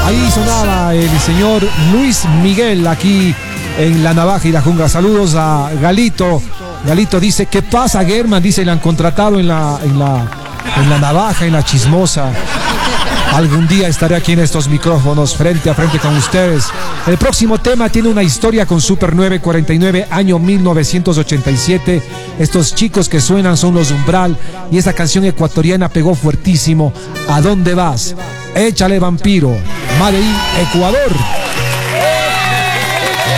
Ahí sonaba el señor Luis Miguel aquí en La Navaja y la Jungla. Saludos a Galito. Galito dice, ¿qué pasa, Germán? Dice, le han contratado en la Navaja, en la Chismosa. Algún día estaré aquí en estos micrófonos frente a frente con ustedes. El próximo tema tiene una historia con Super 949, año 1987. Estos chicos que suenan son los Umbral y esta canción ecuatoriana pegó fuertísimo. ¿A dónde vas? Échale, vampiro. Made in Ecuador.